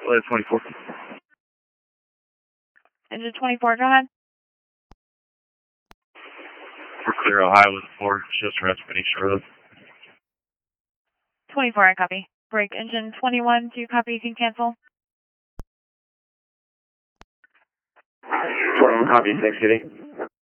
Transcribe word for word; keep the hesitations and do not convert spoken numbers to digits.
Flight twenty-four. Engine twenty-four, go ahead. For clear Ohio with four, just rest Benicia Road. twenty-four, I copy. Break engine twenty-one, do you copy? You can cancel. twenty-one, copy. Thanks, Kitty.